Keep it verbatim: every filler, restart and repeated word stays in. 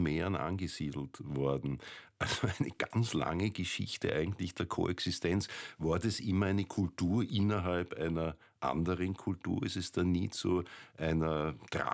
Sumeren angesiedelt worden. Also eine ganz lange Geschichte eigentlich der Koexistenz. War das immer eine Kultur innerhalb einer anderen Kultur? Ist es da nie zu einer